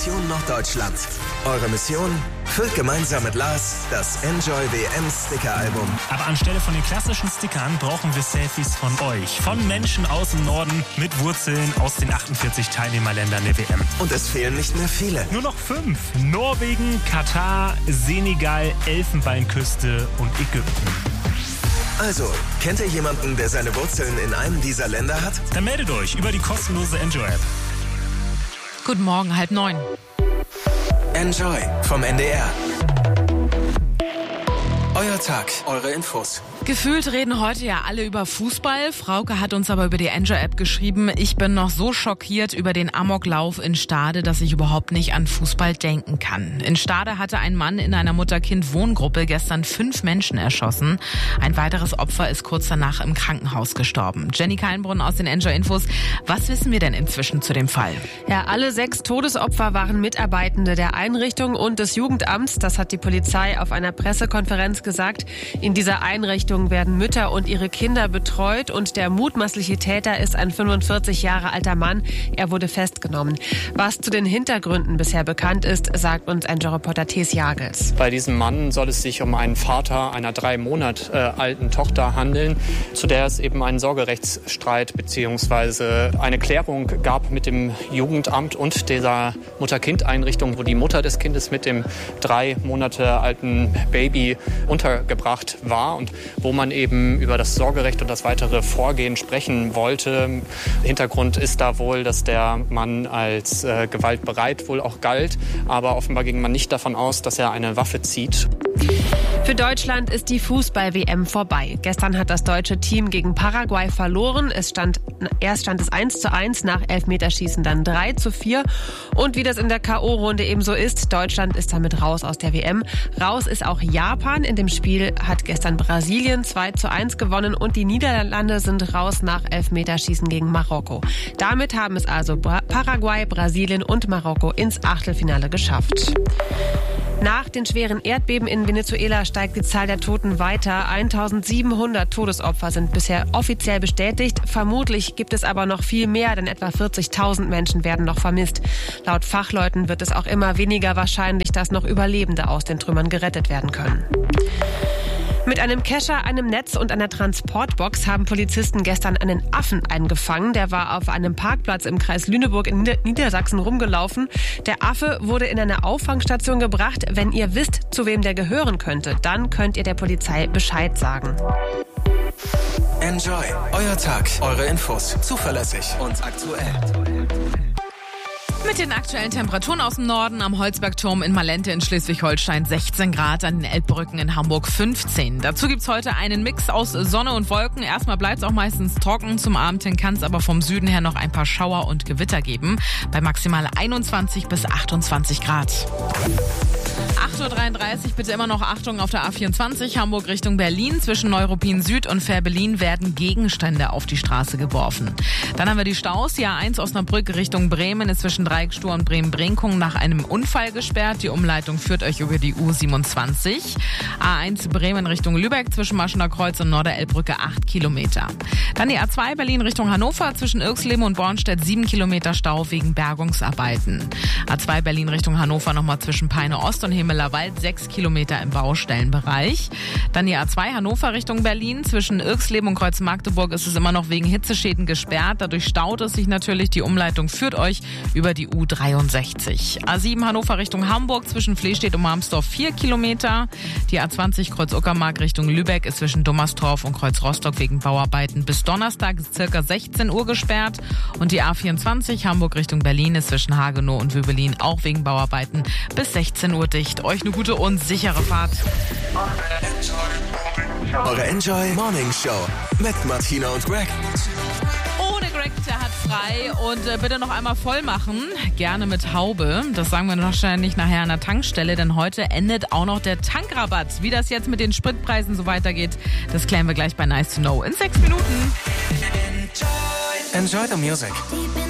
Mission Norddeutschland. Eure Mission? Füllt gemeinsam mit Lars das Enjoy WM Sticker-Album. Aber anstelle von den klassischen Stickern brauchen wir Selfies von euch. Von Menschen aus dem Norden mit Wurzeln aus den 48 Teilnehmerländern der WM. Und es fehlen nicht mehr viele. Nur noch 5. Norwegen, Katar, Senegal, Elfenbeinküste und Ägypten. Also, kennt ihr jemanden, der seine Wurzeln in einem dieser Länder hat? Dann meldet euch über die kostenlose Enjoy-App. Guten Morgen, 8:30. Enjoy vom NDR. Euer Tag, eure Infos. Gefühlt reden heute ja alle über Fußball. Frauke hat uns aber über die Enjoy-App geschrieben, ich bin noch so schockiert über den Amoklauf in Stade, dass ich überhaupt nicht an Fußball denken kann. In Stade hatte ein Mann in einer Mutter-Kind-Wohngruppe gestern 5 Menschen erschossen. Ein weiteres Opfer ist kurz danach im Krankenhaus gestorben. Jenny Kallenbrunn aus den Enjoy-Infos. Was wissen wir denn inzwischen zu dem Fall? Ja, alle 6 Todesopfer waren Mitarbeitende der Einrichtung und des Jugendamts. Das hat die Polizei auf einer Pressekonferenz gesagt. In dieser Einrichtung werden Mütter und ihre Kinder betreut und der mutmaßliche Täter ist ein 45 Jahre alter Mann. Er wurde festgenommen. Was zu den Hintergründen bisher bekannt ist, sagt uns Enjoy-Reporter Thes Jagels. Bei diesem Mann soll es sich um einen Vater einer 3 Monate alten Tochter handeln, zu der es eben einen Sorgerechtsstreit bzw. eine Klärung gab mit dem Jugendamt und dieser Mutter-Kind-Einrichtung, wo die Mutter des Kindes mit dem 3 Monate alten Baby untergebracht war und wo man eben über das Sorgerecht und das weitere Vorgehen sprechen wollte. Hintergrund ist da wohl, dass der Mann als gewaltbereit wohl auch galt, aber offenbar ging man nicht davon aus, dass er eine Waffe zieht. Für Deutschland ist die Fußball-WM vorbei. Gestern hat das deutsche Team gegen Paraguay verloren. Erst stand es 1:1, nach Elfmeterschießen dann 3:4. Und wie das in der K.O.-Runde eben so ist, Deutschland ist damit raus aus der WM. Raus ist auch Japan. In dem Spiel hat gestern Brasilien 2:1 gewonnen und die Niederlande sind raus nach Elfmeterschießen gegen Marokko. Damit haben es also Paraguay, Brasilien und Marokko ins Achtelfinale geschafft. Nach den schweren Erdbeben in Venezuela steigt die Zahl der Toten weiter. 1700 Todesopfer sind bisher offiziell bestätigt. Vermutlich gibt es aber noch viel mehr, denn etwa 40.000 Menschen werden noch vermisst. Laut Fachleuten wird es auch immer weniger wahrscheinlich, dass noch Überlebende aus den Trümmern gerettet werden können. Mit einem Kescher, einem Netz und einer Transportbox haben Polizisten gestern einen Affen eingefangen. Der war auf einem Parkplatz im Kreis Lüneburg in Niedersachsen rumgelaufen. Der Affe wurde in eine Auffangstation gebracht. Wenn ihr wisst, zu wem der gehören könnte, dann könnt ihr der Polizei Bescheid sagen. Enjoy, euer Tag, eure Infos, zuverlässig und aktuell. Mit den aktuellen Temperaturen aus dem Norden am Holzbergturm in Malente in Schleswig-Holstein 16 Grad, an den Elbbrücken in Hamburg 15. Dazu gibt's heute einen Mix aus Sonne und Wolken. Erstmal bleibt's auch meistens trocken. Zum Abend hin kann es aber vom Süden her noch ein paar Schauer und Gewitter geben. Bei maximal 21 bis 28 Grad. 8:33 Uhr, bitte immer noch Achtung auf der A24, Hamburg Richtung Berlin. Zwischen Neuruppin Süd und Fährberlin werden Gegenstände auf die Straße geworfen. Dann haben wir die Staus. Die A1 Osnabrück Richtung Bremen ist zwischen Dreiecksstuhl und Bremen-Brenkum nach einem Unfall gesperrt. Die Umleitung führt euch über die U27. A1 Bremen Richtung Lübeck zwischen Maschener Kreuz und Norderelbbrücke 8 Kilometer. Dann die A2 Berlin Richtung Hannover zwischen Irxleben und Bornstedt 7 Kilometer Stau wegen Bergungsarbeiten. A2 Berlin Richtung Hannover nochmal zwischen Peine Ost und Himmelerwald 6 Kilometer im Baustellenbereich. Dann die A2 Hannover Richtung Berlin. Zwischen Irxleben und Kreuz Magdeburg ist es immer noch wegen Hitzeschäden gesperrt. Dadurch staut es sich natürlich. Die Umleitung führt euch über die U63. A7 Hannover Richtung Hamburg zwischen Flehstedt und Marmsdorf 4 Kilometer. Die A20 Kreuz Uckermark Richtung Lübeck ist zwischen Dummerstorf und Kreuz Rostock wegen Bauarbeiten bis Donnerstag circa 16 Uhr gesperrt. Und die A24 Hamburg Richtung Berlin ist zwischen Hagenow und Wöbelin auch wegen Bauarbeiten bis 16 Uhr dicht. Euch eine gute und sichere Fahrt. Eure Enjoy Morning Show mit Martina und Greg. Ohne Greg, der hat frei. Und bitte noch einmal voll machen. Gerne mit Haube. Das sagen wir wahrscheinlich nachher an der Tankstelle, denn heute endet auch noch der Tankrabatt. Wie das jetzt mit den Spritpreisen so weitergeht, das klären wir gleich bei Nice to Know in 6 Minuten. Enjoy the music.